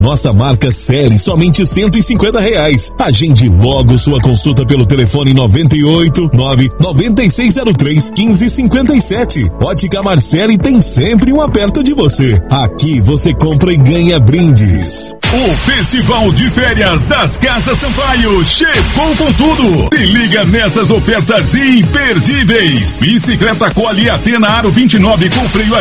Nossa marca série, somente R$150. Agende logo sua consulta pelo telefone 989-9603-1557. Ótica Marcele tem sempre um aperto de você. Aqui você compra e ganha brindes. O Festival de Férias das Casas Sampaio chegou com tudo. Se liga nessas ofertas imperdíveis. Bicicleta Collie Athena Aro 29 com freio